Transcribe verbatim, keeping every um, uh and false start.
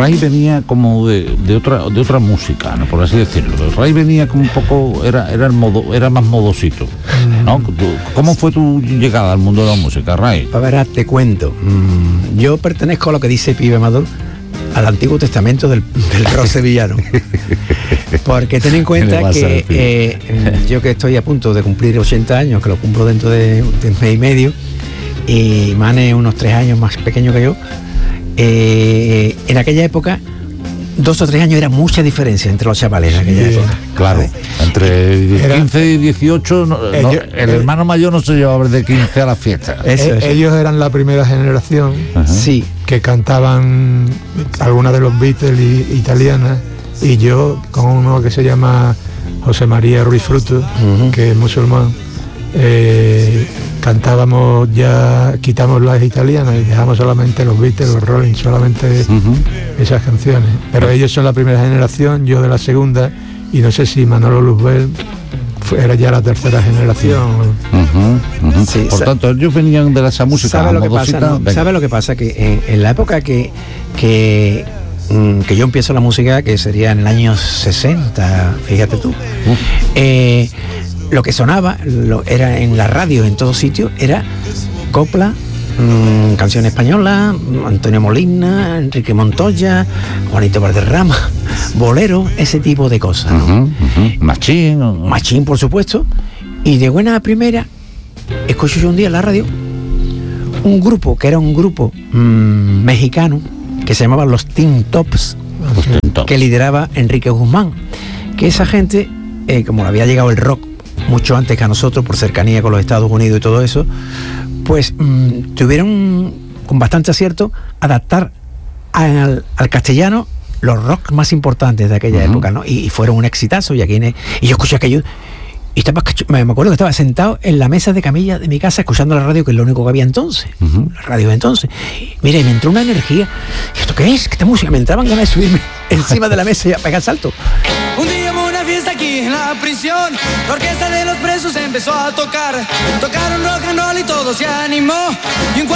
Ray venía como de, de otra de otra música, ¿no? Por así decirlo. Ray venía como un poco, era era el modo, era más modosito, ¿no? ¿Cómo fue tu llegada al mundo de la música, Ray? A ver, te cuento. Yo pertenezco a lo que dice Pibe Amador, al Antiguo Testamento del, del rock sevillano. Porque ten en cuenta que eh, yo que estoy a punto de cumplir ochenta años, que lo cumplo dentro de un mes y medio, y Mane unos tres años más pequeño que yo, eh, en aquella época dos o tres años era mucha diferencia entre los chavales en aquella sí, época. Claro, entre era, quince y dieciocho, no, ellos, no, el hermano mayor no se llevaba de quince a la fiesta. Eso, eso. Ellos eran la primera generación sí. que cantaban algunas de los Beatles y, italianas, y yo con uno que se llama José María Ruiz Fruto, uh-huh. que es musulmán, eh, cantábamos ya, quitamos las italianas y dejamos solamente los Beatles, los Rolling, solamente uh-huh. esas canciones. Pero ellos son la primera generación, yo de la segunda, y no sé si Manolo Luzbel era ya la tercera generación. Uh-huh, uh-huh. Sí, por tanto, ellos venían de esa música. ¿Sabe lo que pasa? ¿No? ¿Sabe lo que pasa? Que en, en la época que, que, que yo empiezo la música, que sería en el año sesenta, fíjate tú, uh. eh, lo que sonaba lo, era en la radio, en todos sitios, era copla, mmm, canción española, Antonio Molina, Enrique Montoya, Juanito Valderrama, bolero, ese tipo de cosas, ¿no? Uh-huh, uh-huh. Machín. Machín, por supuesto. Y de buena primera, escucho yo un día en la radio un grupo, que era un grupo mmm, mexicano, que se llamaba Los Teen Tops, Los Teen Tops, que lideraba Enrique Guzmán. Que esa gente, eh, como le había llegado el rock mucho antes que a nosotros, por cercanía con los Estados Unidos y todo eso, pues mmm, tuvieron con bastante acierto adaptar al, al castellano los rock más importantes de aquella uh-huh. época, ¿no? Y, y fueron un exitazo, y aquí en el, y yo escuché aquello, y estaba, me acuerdo que estaba sentado en la mesa de camilla de mi casa escuchando la radio, que es lo único que había entonces, uh-huh. la radio de entonces. Mira, y me entró una energía. ¿Y esto qué es? ¿Qué esta música? Me entraban ganas de subirme encima de la mesa y a pegar salto. Un día hubo una fiesta aquí en la prisión, la orquesta de los presos empezó a tocar, tocaron rock and roll y todo se animó. Y un